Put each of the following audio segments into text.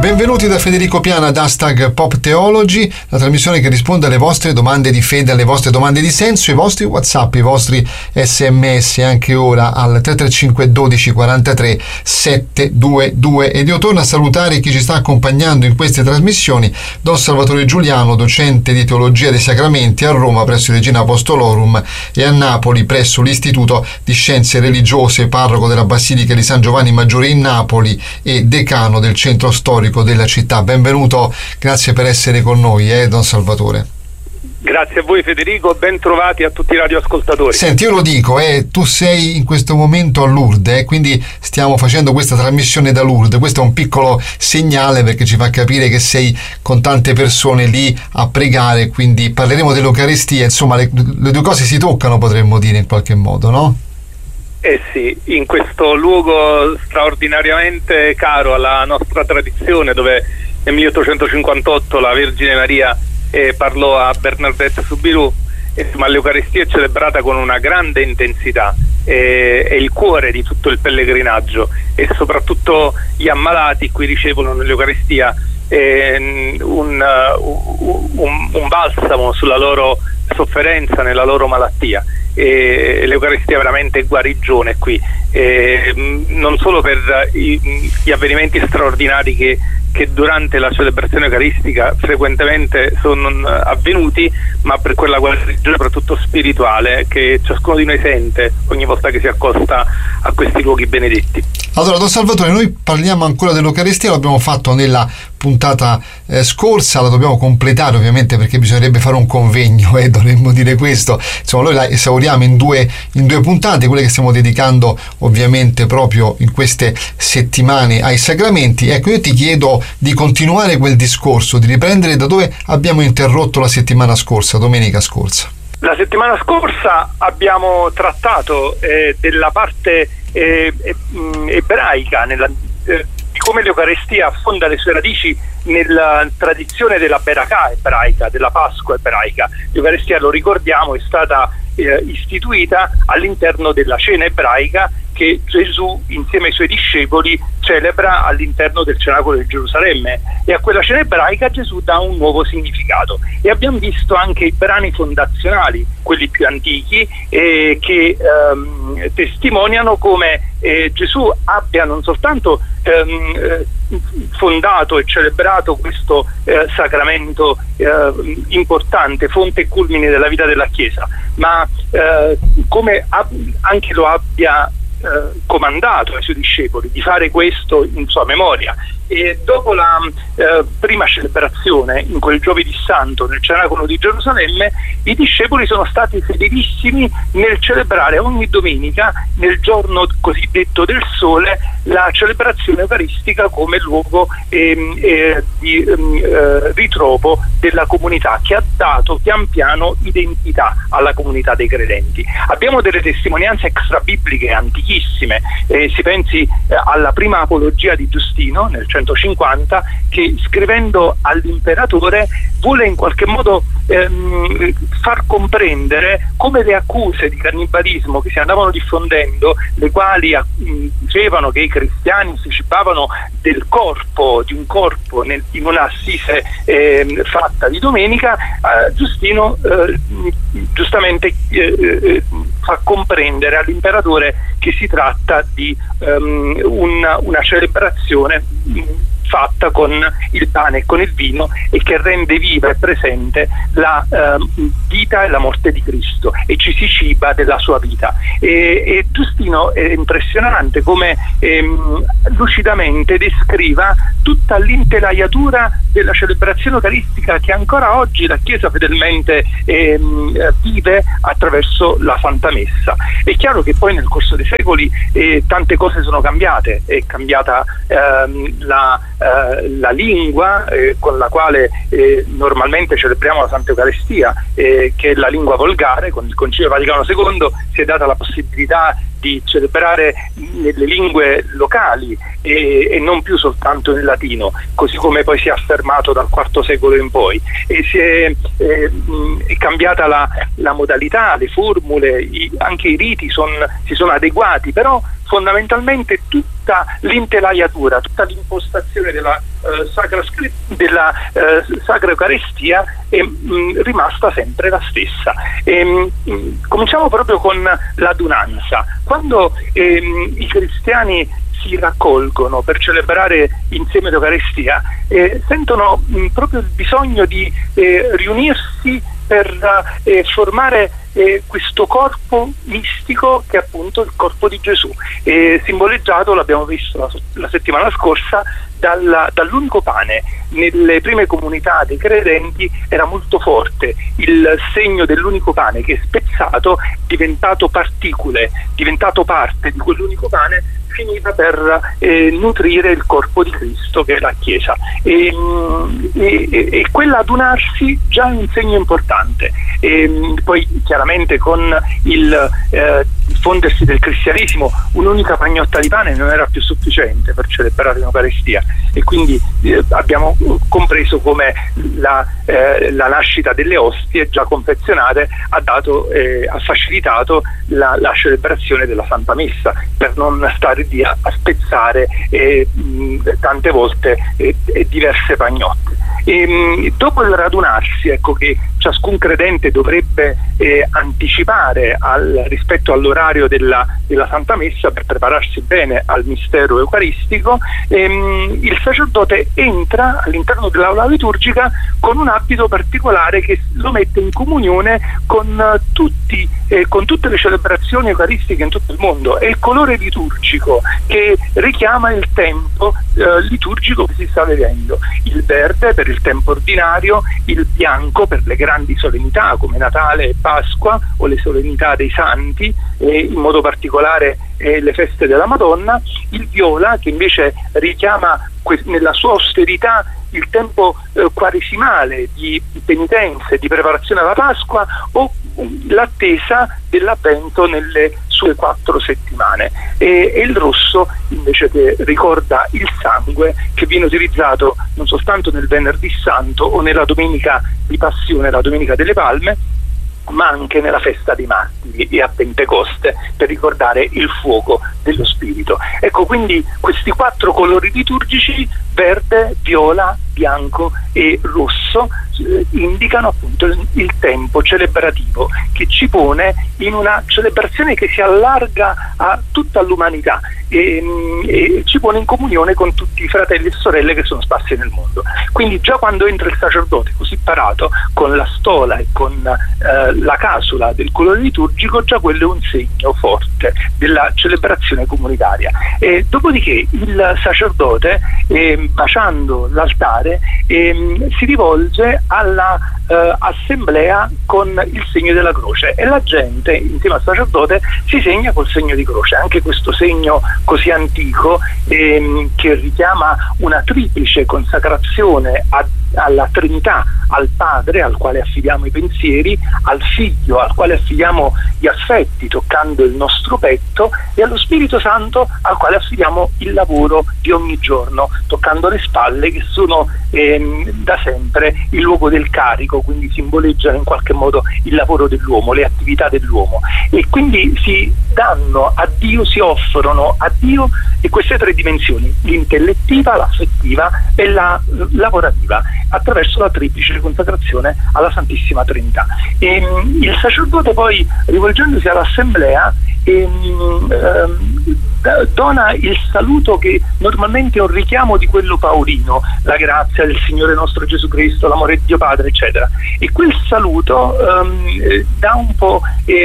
Benvenuti da Federico Piana ad Hashtag Pop Theology, la trasmissione che risponde alle vostre domande di fede, alle vostre domande di senso, i vostri WhatsApp, i vostri SMS, anche ora al 335 12 43 722. Ed io torno a salutare chi ci sta accompagnando in queste trasmissioni: Don Salvatore Giuliano, docente di Teologia dei Sacramenti a Roma presso Regina Apostolorum e a Napoli presso l'Istituto di Scienze Religiose, parroco della Basilica di San Giovanni Maggiore in Napoli e decano del centro storico della città. Benvenuto, grazie per essere con noi, Don Salvatore. Grazie a voi Federico, ben trovati a tutti i radioascoltatori. Senti, io lo dico, tu sei in questo momento a Lourdes, quindi stiamo facendo questa trasmissione da Lourdes. Questo è un piccolo segnale perché ci fa capire che sei con tante persone lì a pregare, quindi parleremo dell'Eucaristia, insomma le due cose si toccano, potremmo dire in qualche modo, no? Eh sì, in questo luogo straordinariamente caro alla nostra tradizione, dove nel 1858 la Vergine Maria parlò a Bernadette Soubirous, ma l'Eucaristia è celebrata con una grande intensità, è il cuore di tutto il pellegrinaggio, e soprattutto gli ammalati qui ricevono nell'Eucaristia un balsamo sulla loro sofferenza, nella loro malattia. L'Eucaristia è veramente guarigione qui, non solo per gli avvenimenti straordinari che durante la celebrazione eucaristica frequentemente sono avvenuti, ma per quella guarigione soprattutto spirituale che ciascuno di noi sente ogni volta che si accosta a questi luoghi benedetti. Allora, Don Salvatore, noi parliamo ancora dell'Eucaristia, l'abbiamo fatto nella puntata scorsa, la dobbiamo completare ovviamente perché bisognerebbe fare un convegno, dovremmo dire questo. Insomma, noi la esauriamo in due puntate, quelle che stiamo dedicando ovviamente proprio in queste settimane ai sacramenti. Ecco, io ti chiedo di continuare quel discorso, di riprendere da dove abbiamo interrotto la settimana scorsa, domenica scorsa. La settimana scorsa abbiamo trattato della parte ebraica, di come l'Eucaristia affonda le sue radici nella tradizione della Berakà ebraica, della Pasqua ebraica. L'Eucaristia, lo ricordiamo, è stata istituita all'interno della cena ebraica che Gesù insieme ai suoi discepoli celebra all'interno del cenacolo di Gerusalemme, e a quella cena ebraica Gesù dà un nuovo significato, e abbiamo visto anche i brani fondazionali, quelli più antichi, che testimoniano come Gesù abbia non soltanto fondato e celebrato questo sacramento importante, fonte e culmine della vita della Chiesa, ma come anche lo abbia comandato ai suoi discepoli di fare questo in sua memoria. E dopo la prima celebrazione, in quel giovedì santo nel cenacolo di Gerusalemme, i discepoli sono stati fedelissimi nel celebrare ogni domenica, nel giorno cosiddetto del Sole, la celebrazione eucaristica come luogo di ritrovo della comunità, che ha dato pian piano identità alla comunità dei credenti. Abbiamo delle testimonianze extrabibliche antichissime, si pensi alla prima apologia di Giustino nel 150, che scrivendo all'imperatore vuole in qualche modo far comprendere come le accuse di cannibalismo che si andavano diffondendo, le quali dicevano che i cristiani si cibavano del corpo, di un corpo in un'assise fatta di domenica, Giustino giustamente fa comprendere all'imperatore che si tratta di una celebrazione fatta con il pane e con il vino, e che rende viva e presente la vita e la morte di Cristo, e ci si ciba della sua vita. E Giustino è impressionante come lucidamente descriva tutta l'intelaiatura della celebrazione eucaristica che ancora oggi la Chiesa fedelmente vive attraverso la Santa Messa. È chiaro che poi nel corso dei secoli tante cose sono cambiate, è cambiata la lingua con la quale normalmente celebriamo la Santa Eucaristia, che è la lingua volgare. Con il Concilio Vaticano II si è data la possibilità di celebrare nelle lingue locali e non più soltanto nel latino, così come poi si è affermato dal IV secolo in poi, e è cambiata la modalità, le formule, anche i riti si sono adeguati, però fondamentalmente tutta l'intelaiatura, tutta l'impostazione della Sacra Eucaristia è rimasta sempre la stessa. Cominciamo proprio con l'adunanza. Quando i cristiani si raccolgono per celebrare insieme l'Eucaristia, sentono proprio il bisogno di riunirsi per formare questo corpo mistico che è appunto il corpo di Gesù, simboleggiato, l'abbiamo visto la settimana scorsa, dall'unico pane. Nelle prime comunità dei credenti era molto forte il segno dell'unico pane che, spezzato, diventato particole, diventato parte di quell'unico pane, finiva per nutrire il corpo di Cristo, che è la Chiesa, e quell'adunarsi già è un segno importante. Poi chiaramente con il diffondersi del cristianesimo un'unica pagnotta di pane non era più sufficiente per celebrare l'Eucaristia, e quindi abbiamo compreso come la nascita delle ostie già confezionate ha facilitato la celebrazione della Santa Messa, per non stare lì a spezzare tante volte diverse pagnotte. Dopo il radunarsi, ecco che ciascun credente dovrebbe anticipare rispetto all'orario della Santa Messa per prepararsi bene al mistero eucaristico. Il sacerdote entra all'interno dell'aula liturgica con un abito particolare che lo mette in comunione con tutte le celebrazioni eucaristiche in tutto il mondo. È il colore liturgico che richiama il tempo liturgico che si sta vivendo: il verde per il tempo ordinario, il bianco per le grandi solennità come Natale e Pasqua, o le solennità dei santi, in modo particolare le feste della Madonna, il viola che invece richiama nella sua austerità il tempo quaresimale di penitenze, di preparazione alla Pasqua, o l'attesa dell'Avvento nelle sue 4 settimane, e il rosso invece che ricorda il sangue che viene utilizzato non soltanto nel Venerdì Santo o nella Domenica di Passione, la Domenica delle Palme, ma anche nella festa dei martiri e a Pentecoste, per ricordare il fuoco dello Spirito. Ecco, quindi questi 4 colori liturgici, verde, viola, bianco e rosso, indicano appunto il tempo celebrativo che ci pone in una celebrazione che si allarga a tutta l'umanità e ci pone in comunione con tutti i fratelli e sorelle che sono sparsi nel mondo. Quindi già quando entra il sacerdote così parato, con la stola e con la casula del colore liturgico, già quello è un segno forte della celebrazione comunitaria. Dopodiché il sacerdote, baciando l'altare, si rivolge alla assemblea con il segno della croce, e la gente insieme al sacerdote si segna col segno di croce. Anche questo segno così antico, che richiama una triplice consacrazione alla Trinità, al Padre al quale affidiamo i pensieri, al Figlio al quale affidiamo gli affetti toccando il nostro petto, e allo Spirito Santo al quale affidiamo il lavoro di ogni giorno toccando le spalle, che sono da sempre il luogo del carico, quindi simboleggiano in qualche modo il lavoro dell'uomo, le attività dell'uomo, e quindi si danno a Dio, si offrono a Dio e queste 3 dimensioni: l'intellettiva, l'affettiva e la lavorativa, attraverso la triplice consacrazione alla Santissima Trinità. Il sacerdote poi, rivolgendosi all'assemblea, dona il saluto che normalmente è un richiamo di quello paolino: la grazia del Signore nostro Gesù Cristo, l'amore di Dio Padre, eccetera. E quel saluto dà un po'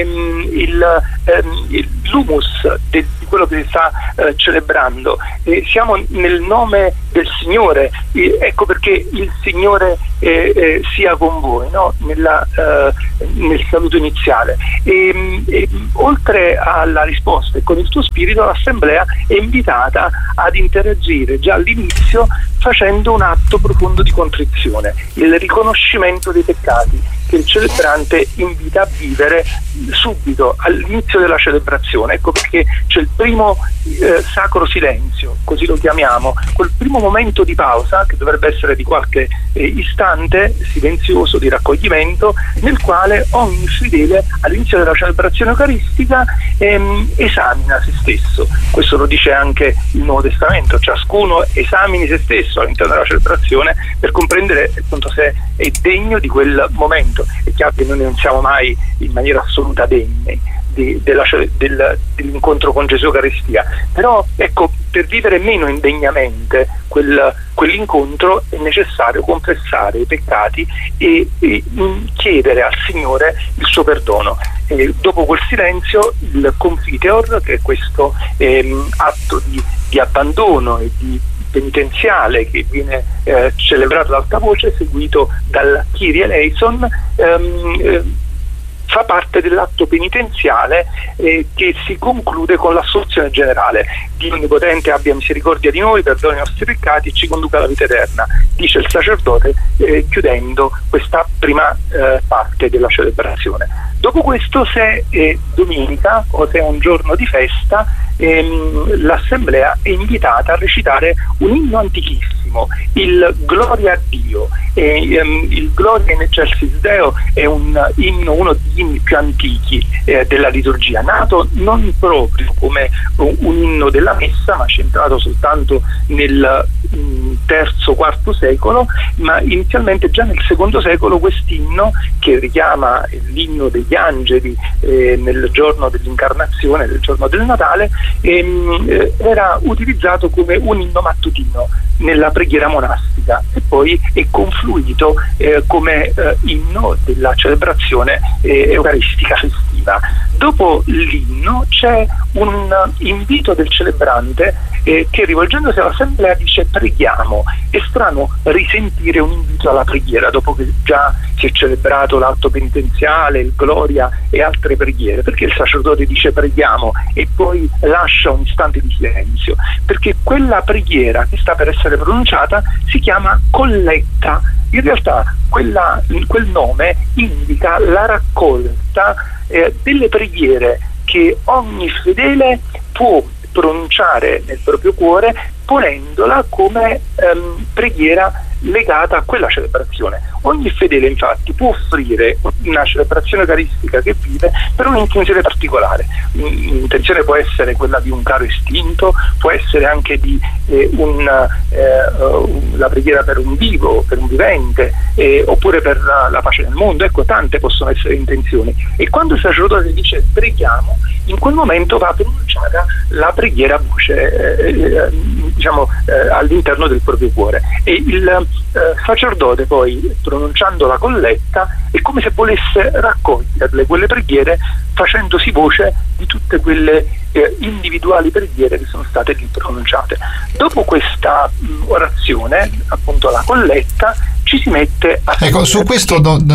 l'humus di quello che si sta celebrando. Siamo nel nome del Signore, ecco perché il Signore sia con voi, no? Nel saluto iniziale. Oltre alla risposta e con il tuo spirito, l'assemblea è invitata ad interagire già all'inizio facendo un atto profondo di contrizione, il riconoscimento dei peccati, che il celebrante invita a vivere subito all'inizio della celebrazione. Ecco perché c'è il primo sacro silenzio, così lo chiamiamo, quel primo momento di pausa che dovrebbe essere di qualche istante silenzioso di raccoglimento, nel quale ogni fedele all'inizio della celebrazione eucaristica esamina se stesso. Questo lo dice anche il Nuovo Testamento: ciascuno esamini se stesso all'interno della celebrazione per comprendere appunto se è degno di quel momento. È chiaro che noi non siamo mai in maniera assoluta degni dell'incontro con Gesù Eucaristia, però ecco, per vivere meno indegnamente quell'incontro è necessario confessare i peccati e chiedere al Signore il suo perdono. E dopo quel silenzio il confiteor, che è questo atto di abbandono e di penitenziale che viene celebrato ad alta voce, seguito dal Kyrie eleison, fa parte dell'atto penitenziale che si conclude con l'assoluzione generale. Dio Onnipotente abbia misericordia di noi, perdoni i nostri peccati e ci conduca alla vita eterna, dice il sacerdote chiudendo questa prima parte della celebrazione. Dopo questo, se è domenica o se è un giorno di festa, l'assemblea è invitata a recitare un inno antichissimo, il Gloria a Dio. Il Gloria in Excelsis Deo è un inno, uno degli inni più antichi della liturgia, nato non proprio come un inno della messa, ma centrato soltanto nel III-IV secolo, ma inizialmente già nel II secolo quest'inno, che richiama l'inno degli angeli nel giorno dell'incarnazione, nel giorno del Natale, era utilizzato come un inno mattutino nella preghiera monastica e poi è confluito come inno della celebrazione eucaristica festiva. Dopo l'inno c'è un invito del celebrante che, rivolgendosi all'assemblea, dice: preghiamo. È strano risentire un invito alla preghiera dopo che già si è celebrato l'atto penitenziale, il Gloria e altre preghiere. Perché il sacerdote dice preghiamo e poi lascia un istante di silenzio? Perché quella preghiera che sta per essere pronunciata si chiama colletta. In realtà quel nome indica la raccolta delle preghiere che ogni fedele può pronunciare nel proprio cuore, ponendola come preghiera legata a quella celebrazione. Ogni fedele infatti può offrire una celebrazione eucaristica che vive per un'intenzione particolare. L'intenzione può essere quella di un caro estinto, può essere anche di la preghiera per un vivo, per un vivente, oppure per la pace nel mondo. Ecco, tante possono essere intenzioni, e quando il sacerdote dice preghiamo, in quel momento va pronunciata la preghiera a voce all'interno del proprio cuore, e il sacerdote poi, pronunciando la colletta, è come se volesse raccoglierle quelle preghiere, facendosi voce di tutte quelle individuali preghiere che sono state lì pronunciate. Dopo questa orazione, appunto la colletta, ci si mette a... Ecco, su questo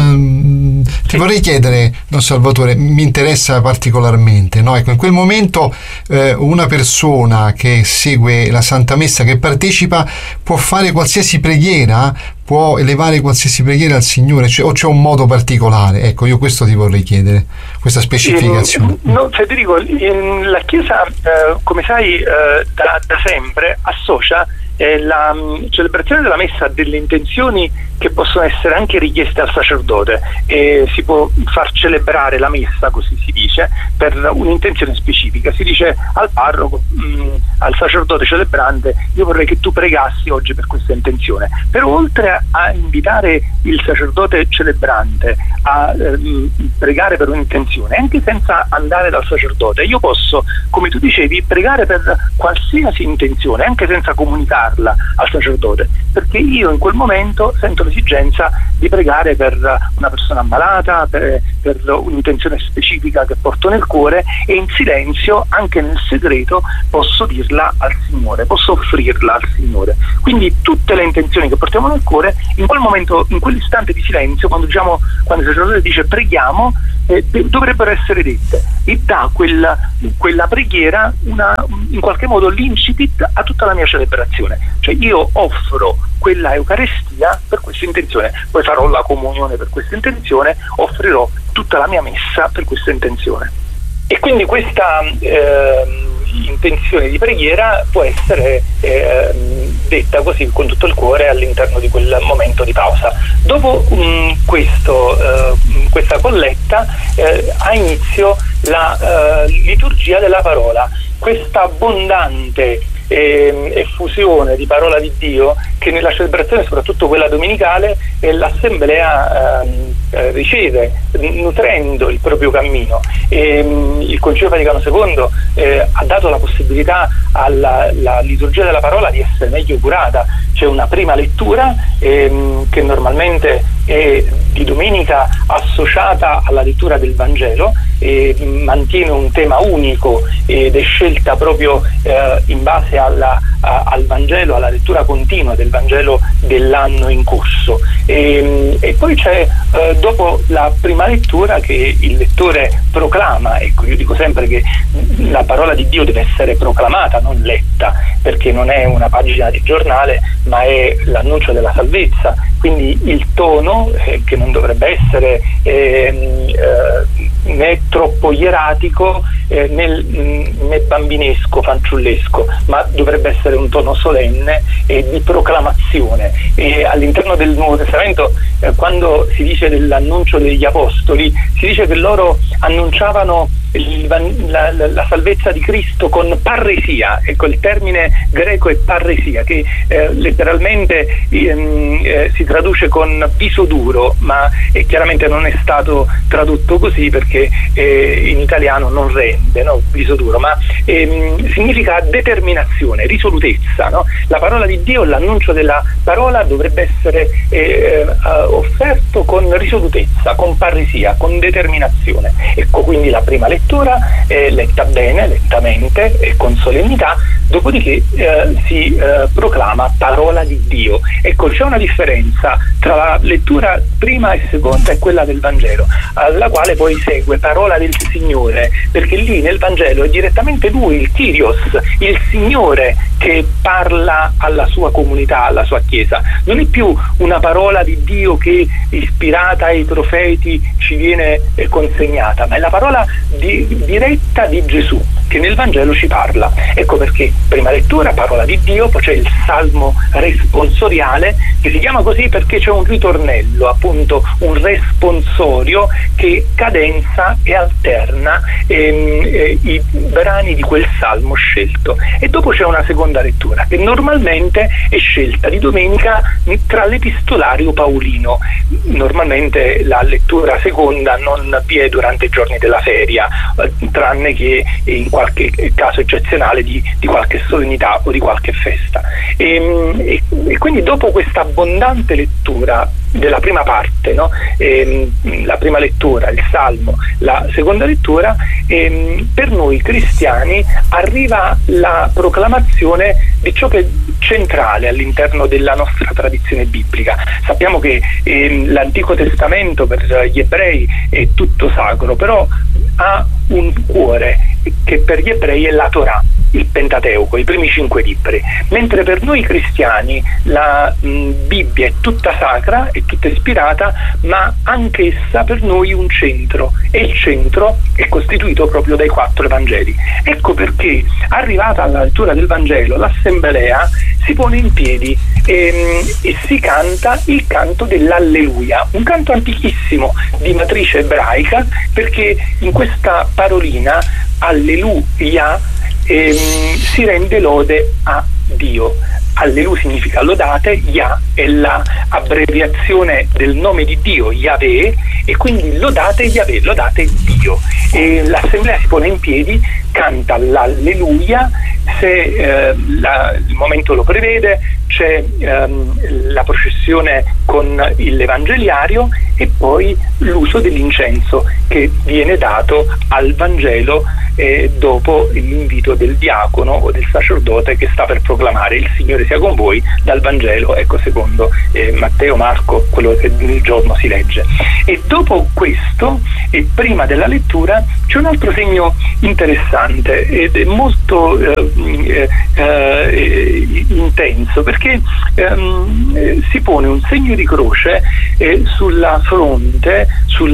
ti vorrei chiedere, Don Salvatore, mi interessa particolarmente, no? Ecco, in quel momento una persona che segue la Santa Messa, che partecipa, può fare qualsiasi preghiera, può elevare qualsiasi preghiera al Signore, o c'è un modo particolare? Ecco, io questo ti vorrei chiedere, questa specificazione. No, Federico, la Chiesa, come sai, da sempre associa la celebrazione della messa a delle intenzioni che possono essere anche richieste al sacerdote, e si può far celebrare la messa, così si dice, per un'intenzione specifica. Si dice al parroco, al sacerdote celebrante: io vorrei che tu pregassi oggi per questa intenzione. Però oltre a invitare il sacerdote celebrante a pregare per un'intenzione, anche senza andare dal sacerdote, io posso, come tu dicevi, pregare per qualsiasi intenzione, anche senza comunicarla al sacerdote, perché io in quel momento sento l'esigenza di pregare per una persona ammalata, per un'intenzione specifica che porto nel cuore, e in silenzio, anche nel segreto, posso dirla al Signore, posso offrirla al Signore. Quindi tutte le intenzioni che portiamo nel cuore, in quel momento, in quell'istante di silenzio, quando il sacerdote dice preghiamo, dovrebbero essere dette, e dà quella preghiera in qualche modo l'incipit a tutta la mia celebrazione. Cioè io offro quella Eucaristia per questa intenzione. Può farò la comunione per questa intenzione, offrirò tutta la mia messa per questa intenzione. E quindi questa intenzione di preghiera può essere detta così con tutto il cuore all'interno di quel momento di pausa. Dopo questa colletta ha inizio la liturgia della parola, questa abbondante effusione di parola di Dio che nella celebrazione, soprattutto quella domenicale, l'Assemblea riceve, nutrendo il proprio cammino. Il Concilio Vaticano II ha dato la possibilità alla liturgia della parola di essere meglio curata. C'è una prima lettura che normalmente è di domenica associata alla lettura del Vangelo, mantiene un tema unico ed è scelta proprio in base al Vangelo, alla lettura continua del Vangelo dell'anno in corso. E poi c'è dopo la prima lettura che il lettore proclama. Ecco, io dico sempre che la parola di Dio deve essere proclamata, non letta, perché non è una pagina di giornale, ma è l'annuncio della salvezza. Quindi il tono, che non dovrebbe essere né troppo ieratico né bambinesco, fanciullesco, ma dovrebbe essere un tono solenne e di proclamazione. E all'interno del Nuovo Testamento, quando si dice dell'annuncio degli apostoli, si dice che loro annunciavano la salvezza di Cristo con parresia. Ecco, il termine greco è parresia, che letteralmente si traduce con viso duro, ma chiaramente non è stato tradotto così perché in italiano non rende, no? Viso duro, ma significa determinazione, risolutezza, no? La parola di Dio, l'annuncio della parola dovrebbe essere offerto con risolutezza, con parresia, con determinazione. Ecco, quindi la prima lettura è letta bene, lentamente e con solennità, dopodiché si proclama parola di Dio. Ecco, c'è una differenza tra la lettura prima e seconda e quella del Vangelo, alla quale poi segue parola del Signore, perché lì nel Vangelo è direttamente Lui, il Kyrios, il Signore, che parla alla sua comunità, alla sua Chiesa. Non è più una parola di Dio che ispirata ai profeti ci viene consegnata, ma è la parola diretta di Gesù che nel Vangelo ci parla. Ecco perché prima lettura parola di Dio, poi c'è il salmo responsoriale, che si chiama così perché c'è un ritornello, appunto un responsorio che cadenza e alterna i brani di quel salmo scelto. E dopo c'è una seconda lettura che normalmente è scelta di domenica tra l'epistolario paolino. Normalmente la lettura seconda non vi è durante i giorni della feria, tranne che in qualche caso eccezionale di qualche solennità o di qualche festa. E quindi dopo questa abbondante lettura della prima parte, no? La prima lettura, il Salmo, la seconda lettura, per noi cristiani arriva la proclamazione di ciò che è centrale all'interno della nostra tradizione biblica. Sappiamo che l'Antico Testamento per gli ebrei è tutto sacro, però ha un cuore che per gli ebrei è la Torah, il Pentateuco, i primi 5 libri, mentre per noi cristiani la Bibbia è tutta sacra, è tutta ispirata, ma anch'essa per noi un centro, e il centro è costituito proprio dai 4 Evangeli. Ecco perché, arrivata alla lettura del Vangelo, l'Assemblea si pone in piedi e si canta il canto dell'Alleluia, un canto antichissimo di matrice ebraica, perché in questa parolina Alleluia si rende lode a Dio. Allelu significa lodate, Yah è la abbreviazione del nome di Dio, Yahweh, e quindi lodate Yahweh, lodate Dio. E l'Assemblea si pone in piedi, canta l'Alleluia, se il momento lo prevede, c'è la processione con l'Evangeliario e poi l'uso dell'incenso che viene dato al Vangelo dopo l'invito del diacono o del sacerdote che sta per proclamare il Signore sia con voi dal Vangelo, ecco, secondo Matteo, Marco, quello che nel giorno si legge. E dopo questo e prima della lettura c'è un altro segno interessante ed è molto intenso, perché perché si pone un segno di croce sulla fronte, sul